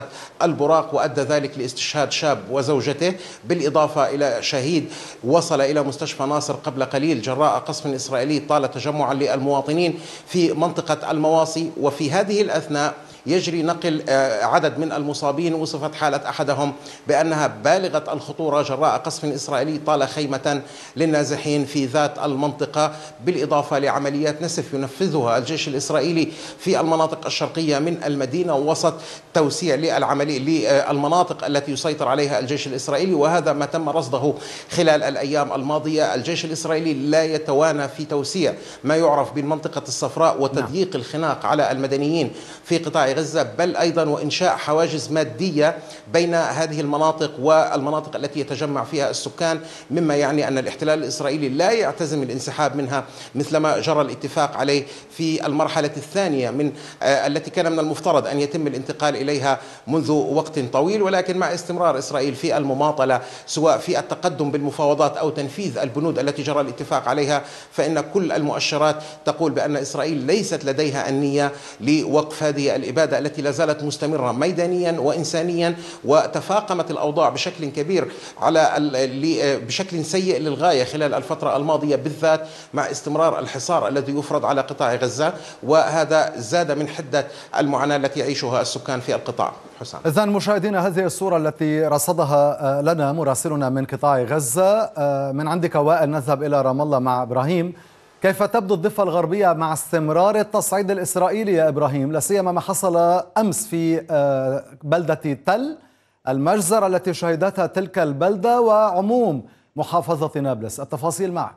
البراق، وأدى ذلك لاستشهاد شاب وزوجته، بالإضافة إلى شهيد وصل إلى مستشفى ناصر قبل قليل جراء قصف إسرائيلي طال تجمعا للمواطنين في منطقة المواصي. وفي هذه الأثناء يجري نقل عدد من المصابين، وصفت حالة أحدهم بأنها بالغة الخطورة جراء قصف إسرائيلي طال خيمة للنازحين في ذات المنطقة، بالإضافة لعمليات نسف ينفذها الجيش الإسرائيلي في المناطق الشرقية من المدينة وسط توسيع للمناطق التي يسيطر عليها الجيش الإسرائيلي. وهذا ما تم رصده خلال الأيام الماضية. الجيش الإسرائيلي لا يتوانى في توسيع ما يعرف بالمنطقة الصفراء وتضييق الخناق على المدنيين في قطاع غزة، بل أيضا وإنشاء حواجز مادية بين هذه المناطق والمناطق التي يتجمع فيها السكان، مما يعني أن الاحتلال الإسرائيلي لا يعتزم الانسحاب منها مثلما جرى الاتفاق عليه في المرحلة الثانية من التي كان من المفترض أن يتم الانتقال إليها منذ وقت طويل. ولكن مع استمرار إسرائيل في المماطلة سواء في التقدم بالمفاوضات أو تنفيذ البنود التي جرى الاتفاق عليها، فإن كل المؤشرات تقول بأن إسرائيل ليست لديها النية لوقف هذه الإبادة التي لا زالت مستمرة ميدانيا وإنسانيا. وتفاقمت الأوضاع بشكل كبير بشكل سيء للغاية خلال الفترة الماضية، بالذات مع استمرار الحصار الذي يفرض على قطاع غزة، وهذا زاد من حدة المعاناة التي يعيشها السكان في القطاع. حسام. إذن مشاهدينا، هذه الصورة التي رصدها لنا مراسلنا من قطاع غزة. من عندك وائل نذهب إلى رام الله مع إبراهيم. كيف تبدو الضفة الغربية مع استمرار التصعيد الإسرائيلي يا إبراهيم، لا سيما ما حصل أمس في بلدة تل المجزرة التي شهدتها تلك البلدة وعموم محافظة نابلس؟ التفاصيل معك.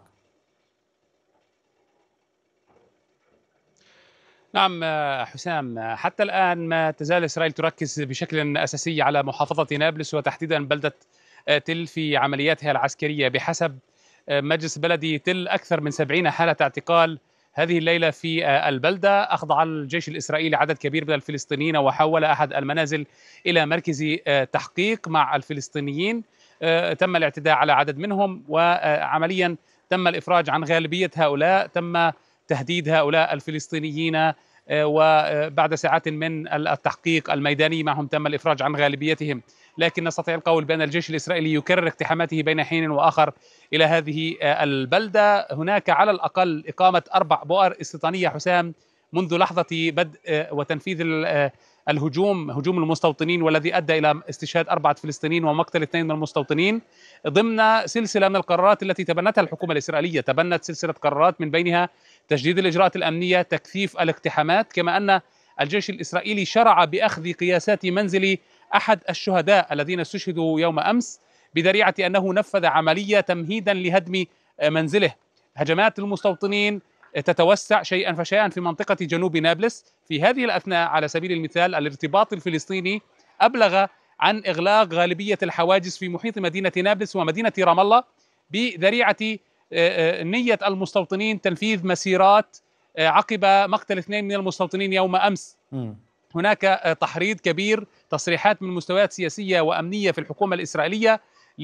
نعم حسام، حتى الآن ما تزال إسرائيل تركز بشكل أساسي على محافظة نابلس وتحديدا بلدة تل في عملياتها العسكرية. بحسب مجلس بلدي تل أكثر من 70 حالة اعتقال هذه الليلة في البلدة. أخضع الجيش الإسرائيلي عدد كبير من الفلسطينيين وحول أحد المنازل إلى مركز تحقيق مع الفلسطينيين. تم الاعتداء على عدد منهم، وعمليا تم الإفراج عن غالبية هؤلاء. تم تهديد هؤلاء الفلسطينيين، وبعد ساعات من التحقيق الميداني معهم تم الإفراج عن غالبيتهم. لكن نستطيع القول بأن الجيش الإسرائيلي يكرر اقتحاماته بين حين وآخر إلى هذه البلدة. هناك على الأقل إقامة 4 بؤر استيطانية حسام منذ لحظة بدء وتنفيذ هجوم المستوطنين، والذي أدى إلى استشهاد 4 فلسطينيين ومقتل 2 من المستوطنين، ضمن سلسلة من القرارات التي تبنتها الحكومة الإسرائيلية. تبنت سلسلة قرارات من بينها تشديد الإجراءات الأمنية، تكثيف الاقتحامات، كما أن الجيش الإسرائيلي شرع بأخذ قياسات منزل أحد الشهداء الذين استشهدوا يوم أمس بذريعة أنه نفذ عملية تمهيدا لهدم منزله. هجمات المستوطنين تتوسع شيئا فشيئا في منطقة جنوب نابلس. في هذه الأثناء على سبيل المثال الارتباط الفلسطيني أبلغ عن إغلاق غالبية الحواجز في محيط مدينة نابلس ومدينة رام الله بذريعة نية المستوطنين تنفيذ مسيرات عقب مقتل 2 من المستوطنين يوم أمس. هناك تحريض كبير، تصريحات من مستويات سياسية وأمنية في الحكومة الإسرائيلية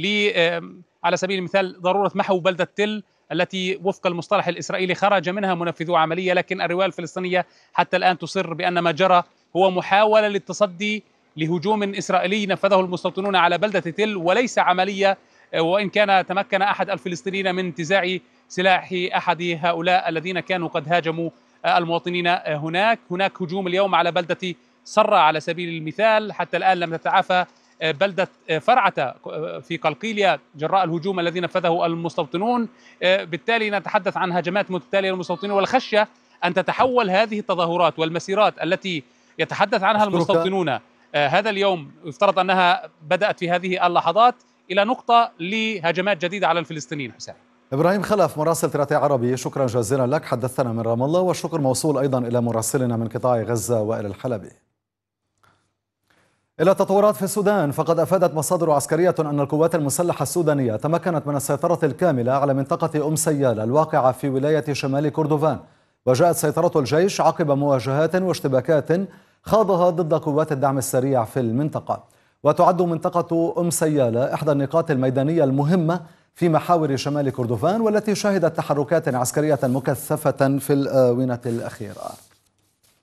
على سبيل المثال ضرورة محو بلدة تل التي وفق المصطلح الإسرائيلي خرج منها منفذو عملية. لكن الرواية الفلسطينية حتى الآن تصر بأن ما جرى هو محاولة للتصدي لهجوم إسرائيلي نفذه المستوطنون على بلدة تل وليس عملية، وإن كان تمكن أحد الفلسطينيين من انتزاع سلاح أحد هؤلاء الذين كانوا قد هاجموا المواطنين هناك هجوم اليوم على بلدة صرة على سبيل المثال. حتى الآن لم تتعافى بلدة فرعة في قلقيلية جراء الهجوم الذي نفذه المستوطنون. بالتالي نتحدث عن هجمات متتالية للمستوطنين، والخشية أن تتحول هذه التظاهرات والمسيرات التي يتحدث عنها المستوطنون هذا اليوم، يفترض أنها بدأت في هذه اللحظات، إلى نقطة لهجمات جديدة على الفلسطينيين. حسين. إبراهيم خلف مراسل تراتي عربي، شكرا جزيلا لك، حدثنا من رام الله، والشكر موصول أيضا إلى مراسلنا من قطاع غزة وائل الحلبي. إلى التطورات في السودان، فقد أفادت مصادر عسكرية أن القوات المسلحة السودانية تمكنت من السيطرة الكاملة على منطقة أم سيال الواقعة في ولاية شمال كردفان، وجاءت سيطرة الجيش عقب مواجهات واشتباكات خاضها ضد قوات الدعم السريع في المنطقة. وتعد منطقة أم سيالة إحدى النقاط الميدانية المهمة في محاور شمال كردفان، والتي شهدت تحركات عسكرية مكثفة في الآونة الأخيرة.